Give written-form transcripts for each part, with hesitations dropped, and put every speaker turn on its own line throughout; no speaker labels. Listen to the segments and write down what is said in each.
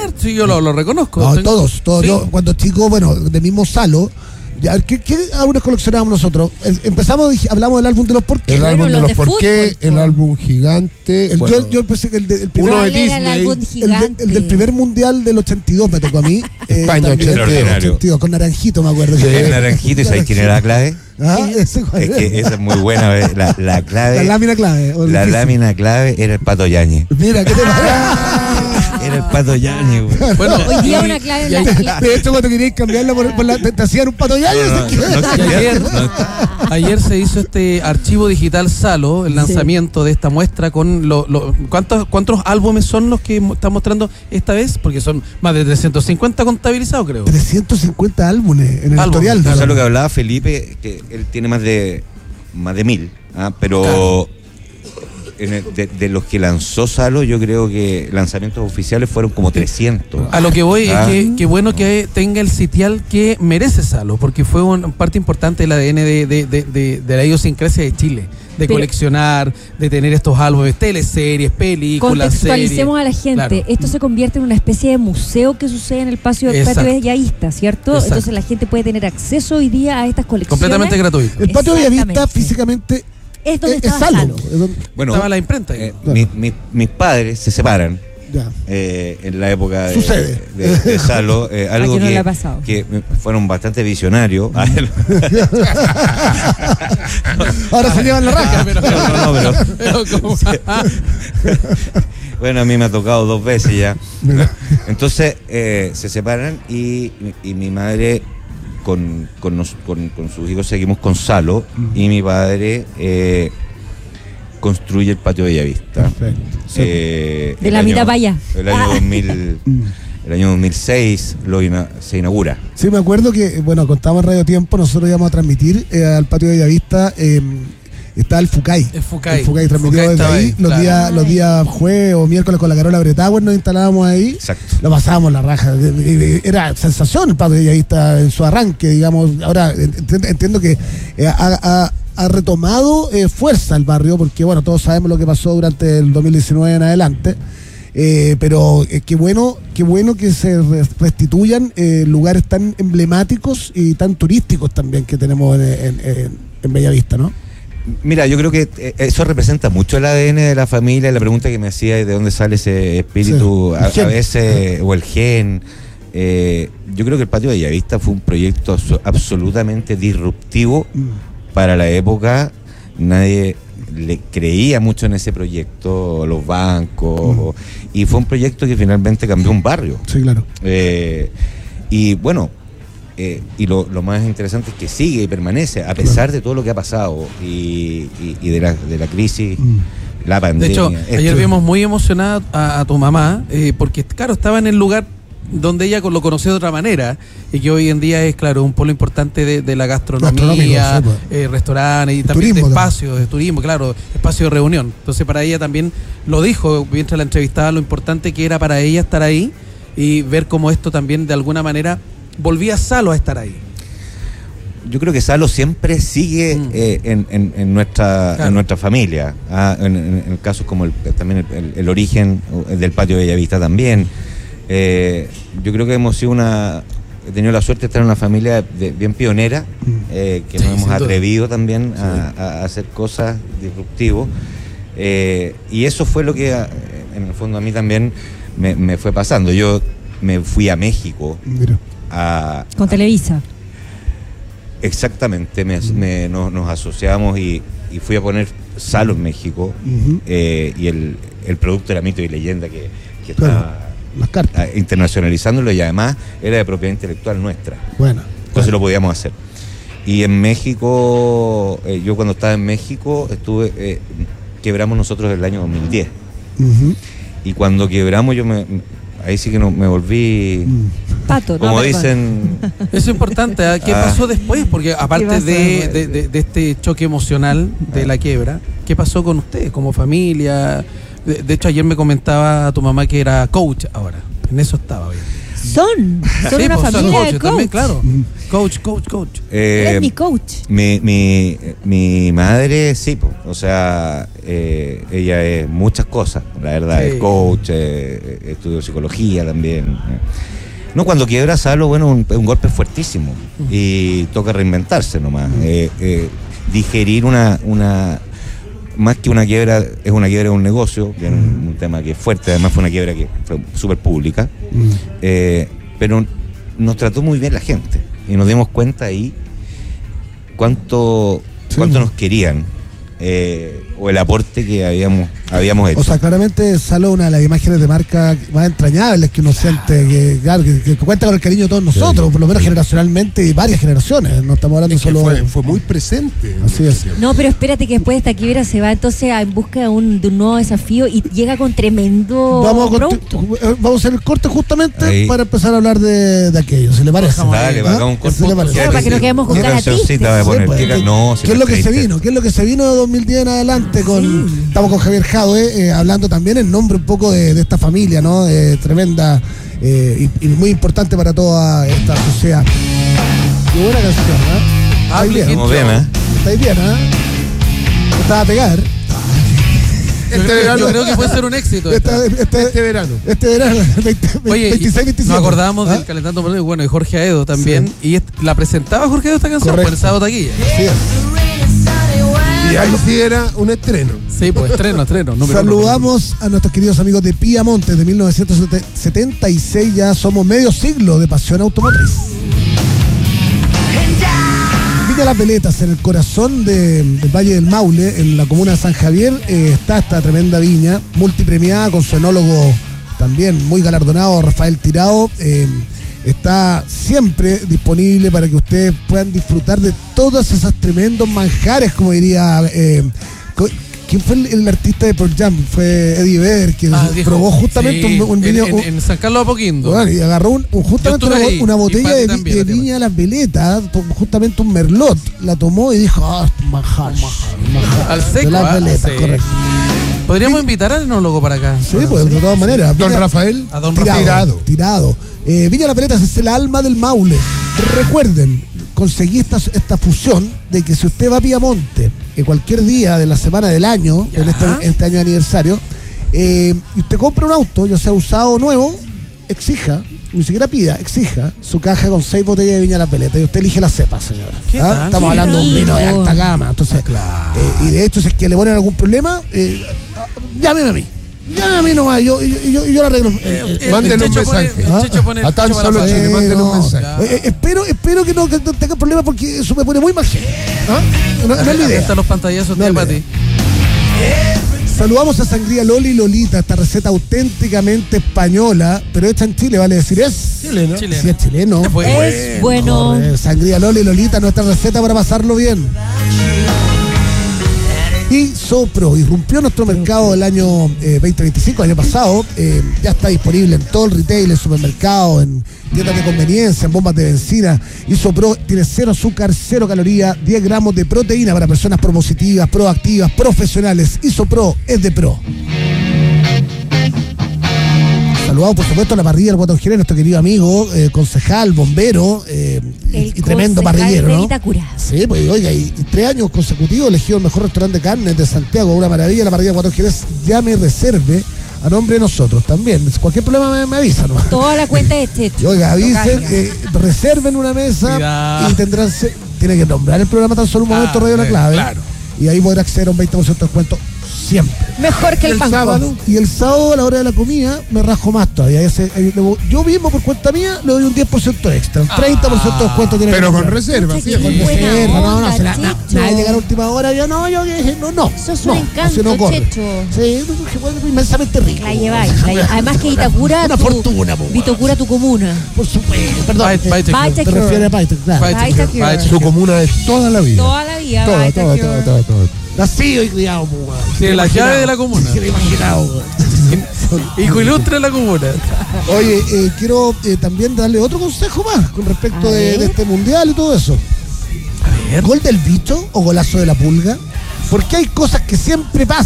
acompañar, sí, yo lo reconozco.
No, todos.
Sí.
Yo cuando chico, bueno, del mismo Salo. Ya, ¿qué álbumes coleccionábamos nosotros? Empezamos, hablamos del álbum de los porqués.
El álbum de los
fútbol,
porqué, el álbum gigante.
Yo pensé que el
Uno
primer,
de
Era el
Disney.
álbum gigante.
el del primer mundial del 82 me tocó a mí.
España,
también,
82.
con Naranjito, me acuerdo.
El naranjito, ¿y sabes quién era la clave?
Ah, ese cuál
Es
era.
que esa es muy buena, la clave.
La lámina clave. o
La
difícil.
lámina clave era el Pato Yáñez.
Mira, ¿qué te pasa?
Era el Pato Yáñez, güey.
Bueno,
Hoy día una clave en la
De hecho, cuando querías cambiarla por la, te hacían un pato ya.
Ayer se hizo este archivo digital Salo, el lanzamiento de esta muestra con ¿cuántos álbumes son los que están mostrando esta vez? Porque son más de 350 contabilizados, creo.
350 álbumes en el
Álbumes.
historial.
Eso es lo que hablaba Felipe, que él tiene más de 1000, pero
Claro.
de los que lanzó Salo, yo creo que lanzamientos oficiales fueron como 300.
A lo que voy
Ah.
es que bueno que tenga el sitial que merece Salo, porque fue una parte importante del ADN de la idiosincrasia de Chile, de coleccionar, de tener estos álbumes, teleseries, películas,
Contextualicemos
series.
a la gente.
Claro.
Esto se convierte en una especie de museo que sucede en el patio
Exacto.
Bellavista, ¿cierto?
Exacto.
Entonces la gente puede tener acceso hoy día a estas colecciones.
Completamente gratuito.
El patio Bellavista
Exactamente.
físicamente
Es donde
es
estaba
Salo.
Salo.
Es donde-
Bueno,
Estaba la imprenta ahí.
mis padres se separan
ya.
en la época
Sucede.
de Salo, algo
quién no le
que,
ha pasado?
que fueron bastante visionarios.
Ahora se llevan la raja.
Pero
¿Cómo?
bueno, a mí me ha tocado 2 veces ya.
Mira.
Entonces se separan y mi madre con sus hijos seguimos con Salo y mi padre construye el patio Bellavista.
Perfecto.
De la mitad para allá.
El año 2000, el año 2006 se inaugura.
Sí, me acuerdo que, bueno, contamos en Radio Tiempo, nosotros íbamos a transmitir al patio Bellavista. Está el Fucay.
El Fucay.
transmitido
Fucay
desde
estaba
ahí.
ahí,
Los
claro.
los días jueves o miércoles con la Carola Bretauer nos instalábamos ahí.
Exacto.
Lo pasábamos la raja. Era sensación el patio Bellavista en su arranque, digamos. Ahora entiendo que ha retomado fuerza el barrio, porque bueno, todos sabemos lo que pasó durante el 2019 en adelante. Pero qué bueno que se restituyan lugares tan emblemáticos y tan turísticos también que tenemos en Bellavista, ¿no?
Mira, yo creo que eso representa mucho el ADN de la familia. La pregunta que me hacía de dónde sale ese espíritu,
Sí,
a veces, o el gen. Yo creo que el patio de Bellavista fue un proyecto absolutamente disruptivo para la época. Nadie le creía mucho en ese proyecto, los bancos, y fue un proyecto que finalmente cambió un barrio.
Sí, claro.
Y bueno, y lo más interesante es que sigue y permanece a pesar de todo lo que ha pasado y de la crisis, la pandemia.
De hecho,
Esto-
ayer vimos muy emocionada a tu mamá, porque claro, estaba en el lugar donde ella lo conoció de otra manera y que hoy en día es, claro, un polo importante de la gastronomía,
Gastronómico, sí,
restaurantes y
El
también
turismo
de espacios, de turismo, claro, espacio de reunión. Entonces para ella también lo dijo, mientras la entrevistaba, lo importante que era para ella estar ahí y ver cómo esto también de alguna manera volvía Salo a estar ahí.
Yo creo que Salo siempre sigue en nuestra familia. En el caso como también el origen del patio de Bellavista también. Yo creo que he tenido la suerte de estar en una familia bien pionera, que
Sí,
nos hemos
sin duda.
atrevido también a hacer cosas disruptivas. Y eso fue lo que en el fondo a mí también me fue pasando. Yo me fui a México
Mira.
Con Televisa.
Exactamente, nos asociamos y fui a poner Salo en México. Y el producto era Mito y Leyenda que
Claro,
está
las cartas.
internacionalizándolo, y además era de propiedad intelectual nuestra,
Bueno.
entonces lo podíamos hacer. Y en México, yo cuando estaba en México quebramos nosotros el año 2010, y cuando quebramos ahí sí que me volví,
Pato,
como
no, perdón.
dicen.
Eso es importante, ¿eh? ¿Qué pasó después? Porque aparte
pasó
de este choque emocional de la quiebra, ¿qué pasó con ustedes como familia? De hecho, ayer me comentaba tu mamá que era coach ahora. En eso estaba bien.
Son
Sí,
una
pues,
familia
coach
de
también,
coach.
claro. Coach.
Él es mi coach.
Mi madre, sí, po. O sea, ella es muchas cosas, la verdad,
Sí.
es coach, estudió psicología también. No, cuando quiebra Salo, bueno, un golpe fuertísimo y toca reinventarse nomás. Digerir una más que una quiebra, es una quiebra de un negocio, que es un tema que es fuerte, además fue una quiebra que fue súper pública, pero nos trató muy bien la gente y nos dimos cuenta ahí cuánto nos querían, o el aporte que habíamos hecho.
O sea, claramente Salo, una de las imágenes de marca más entrañables que uno siente, que cuenta con el cariño de todos nosotros, por lo menos generacionalmente y varias generaciones. No estamos hablando
Es que
solo.
fue muy presente.
Así es.
No, pero espérate que después de esta quiebra se va entonces en busca de un nuevo desafío y llega con tremendo producto.
Vamos a hacer el corte justamente
Ahí.
para empezar a hablar de aquello, si le parece.
Dale, va acá un
¿Ah?
corte.
¿Se le parece?
Claro, para que no quedemos con
¿Qué
cara
cancioncita
triste.
va a poner?
Sí, pues,
¿Qué
¿Qué es lo que se vino? ¿Qué es lo que se vino de 2010 en adelante? Estamos con Javier Jadwe, hablando también en nombre un poco de esta familia, ¿no? Tremenda y muy importante para toda esta sociedad. Qué buena canción, ¿eh?
Ah,
Estáis bien,
Como ven,
estáis bien, ¿eh? Te vas a pegar.
Yo creo que puede ser un éxito.
Este verano. Este verano,
Oye,
26, 27.
nos acordamos
¿Ah?
del Calentando Motores, bueno, y Jorge Aedo también. Y la presentaba Jorge Aedo esta canción
Correcto.
por el sábado taquilla.
Sí es.
Y ahí sí era un estreno.
Sí, pues estreno.
Saludamos a nuestros queridos amigos de Piamonte de 1976, ya somos medio siglo de pasión automotriz. Viña Las Veletas, en el corazón del Valle del Maule, en la comuna de San Javier, está esta tremenda viña, multipremiada con su enólogo también muy galardonado, Rafael Tirado. Está siempre disponible para que ustedes puedan disfrutar de todos esos tremendos manjares, como diría... ¿Quién fue el artista de Pearl Jam? Fue Eddie Vedder, que
dijo,
probó justamente
sí,
un vino...
en San Carlos de Apoquindo.
Bueno, y agarró justamente
Yo estuve ahí,
una
y
botella
Pati
de
también,
viña Las Veletas, justamente un merlot, la tomó y dijo, manjar.
Al seco.
De Las Veletas,
sí.
correcto.
Podríamos invitar al enólogo para acá.
Sí, pues de todas maneras.
Don
Viña-
Rafael.
A don
Tirado. Viña Las Veletas es el alma del Maule. Recuerden, conseguí esta fusión de que si usted va a Piamonte cualquier día de la semana del año,
Ya.
en este año de aniversario, y usted compra un auto, ya sea usado o nuevo, exija, ni siquiera pida, exija su caja con 6 botellas de Viña Las Veletas y usted elige la cepa, señora.
¿Qué tal?
Estamos
Qué
hablando de un vino de
rico.
alta gama. Entonces, y de hecho, si es que le ponen algún problema, llámeme a mí. Llámeme a mí nomás, yo lo arreglo.
Mándenos un mensaje.
Checho pone
A tan
Checho para
solo
la
Chile,
fase.
mándenos un
no.
mensaje.
Espero que no tenga problemas porque eso me pone muy mal. No es la
Acá
idea.
están los pantallazos
No
de
es la
Pati.
Saludamos a Sangría Loli y Lolita, esta receta auténticamente española, pero hecha en Chile, vale decir, es
Chileno.
Chileno.
Sí, es chileno.
Es bueno.
Sangría Loli y Lolita, nuestra receta para pasarlo bien. Isopro irrumpió nuestro mercado del año 2025, año pasado. Ya está disponible en todo el retail, en supermercados, en tiendas de conveniencia, en bombas de benzina. Isopro tiene 0 azúcar, 0 calorías, 10 gramos de proteína para personas propositivas, proactivas, profesionales. Isopro es de pro. Saludamos, por supuesto, a la parrilla del Guatón Jerez, nuestro querido amigo, concejal, bombero y tremendo parrillero, ¿no? Sí, pues oiga, y 3 años consecutivos elegido el mejor restaurante de carnes de Santiago, una maravilla, la parrilla del Guatón Jerez. Llame y reserve a nombre de nosotros también. Cualquier problema me avisa, ¿no?
Toda la cuenta de Checho.
Y oiga, avisen, reserven una mesa.
Cuidado.
Y tendrán, tiene que nombrar el programa tan solo un momento, Radio La Clave.
Claro.
Y ahí podrá acceder a un 20% de descuento siempre.
Mejor que el banco.
sábado.
Y el sábado a la hora de la comida me rajo más todavía. Yo mismo por cuenta mía le doy un 10% extra. Un 30% de descuento tiene
Pero
que
con
comprar.
reserva,
Pucha,
sí.
qué
con
buena
reserva.
onda,
se la-
Checho.
nadie llega a la última hora. Yo dije, no.
Eso es
no,
un encanto,
así no corre.
Checho.
Sí, porque fue inmensamente rico.
La lleváis. Además que Itacura,
Una fortuna, po,
Vitacura, tu comuna.
Por supuesto, perdón.
Bite
Te
Cure.
refieres a Paite, claro.
Bite
Cure.
Su comuna es toda la vida.
Toda la vida.
Todo,
Vita Cure.
todo.
Nacido y criado, po, weón.
Tiene la llave de la comuna.
Se le imaginado, weón.
Hijo ilustre de la comuna.
Oye, quiero también darle otro consejo más con respecto
A ver.
de este mundial y todo eso.
A ver.
¿Gol del bicho o golazo de la pulga? Porque hay cosas que siempre pasan.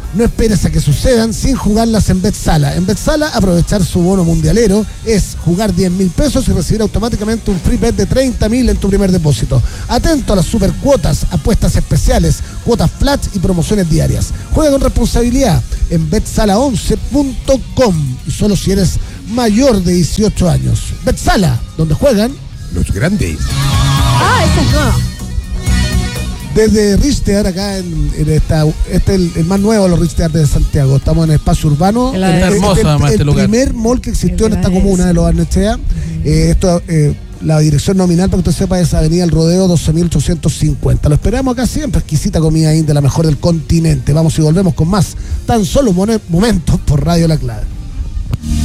No esperes a que sucedan sin jugarlas en BetSala. En BetSala, aprovechar su bono mundialero es jugar 10.000 pesos y recibir automáticamente un free bet de 30.000 en tu primer depósito. Atento a las super cuotas, apuestas especiales, cuotas flash y promociones diarias. Juega con responsabilidad en betsala11.com y solo si eres mayor de 18 años. BetSala, donde juegan
los grandes.
Esa es nueva.
Desde Richter, acá en esta, este es el más nuevo de los Richter de Santiago. Estamos en el espacio urbano.
Está hermoso, además, este lugar.
El primer mall que existió en esta comuna de Los Barnechea. La dirección nominal, para que usted sepa, es Avenida El Rodeo 12.850. Lo esperamos acá siempre. Exquisita comida de la mejor del continente. Vamos y volvemos con más. Tan solo momentos por Radio La Clave.